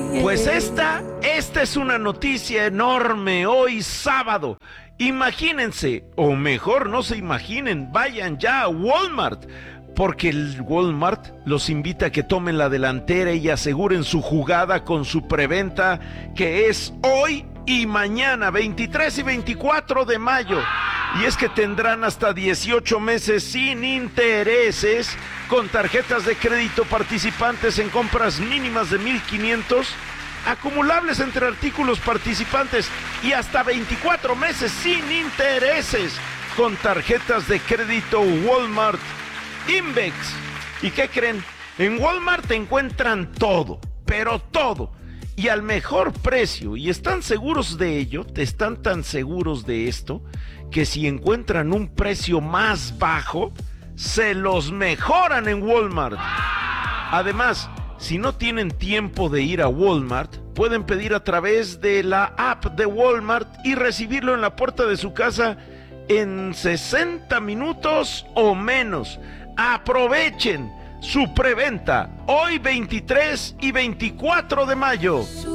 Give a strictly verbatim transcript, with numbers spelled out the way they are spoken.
Pues esta, esta es una noticia enorme hoy sábado. Imagínense, o mejor no se imaginen, vayan ya a Walmart, porque el Walmart los invita a que tomen la delantera y aseguren su jugada con su preventa, que es hoy y mañana, veintitrés y veinticuatro de mayo. Y es que tendrán hasta dieciocho meses sin intereses con tarjetas de crédito participantes en compras mínimas de mil quinientos, acumulables entre artículos participantes, y hasta veinticuatro meses sin intereses con tarjetas de crédito Walmart Invex. ¿Y qué creen? En Walmart encuentran todo, pero todo, y al mejor precio, y están seguros de ello, están tan seguros de esto, que si encuentran un precio más bajo, se los mejoran en Walmart. Además, si no tienen tiempo de ir a Walmart, pueden pedir a través de la app de Walmart y recibirlo en la puerta de su casa en sesenta minutos o menos. Aprovechen su preventa hoy veintitrés y veinticuatro de mayo.